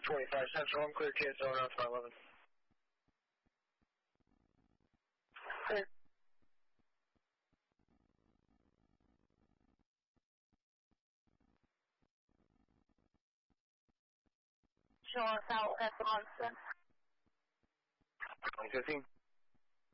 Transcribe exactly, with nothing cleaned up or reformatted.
twenty-five Central, I'm clear K S L around five eleven. Clear. Show us out at Bronson. twenty fifteen.